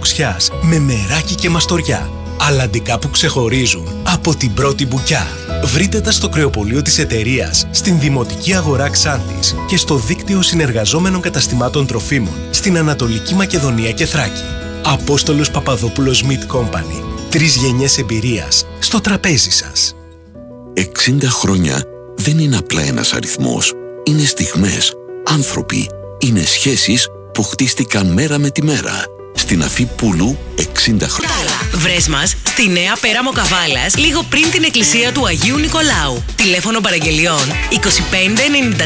αμαξοξιάς με μεράκι και μαστοριά. Αλλαντικά που ξεχωρίζουν από την πρώτη μπουκιά. Βρείτε τα στο κρεοπωλείο της εταιρείας, στην Δημοτική Αγορά Ξάνθης και στο δίκτυο συνεργαζόμενων καταστημάτων τροφίμων στην Ανατολική Μακεδονία και Θράκη. Απόστολος Παπαδόπουλος Meat Company. 3 γενιές εμπειρίας στο τραπέζι σας. 60 χρόνια δεν είναι απλά ένας αριθμός. Είναι στιγμές, άνθρωποι, είναι σχέσεις που χτίστηκαν μέρα με τη μέρα. Στην Αφή Πούλου, 60 χρόνια. Βρες μας στη Νέα Πέραμο Καβάλας, λίγο πριν την εκκλησία του Αγίου Νικολάου. Τηλέφωνο παραγγελιών 25 93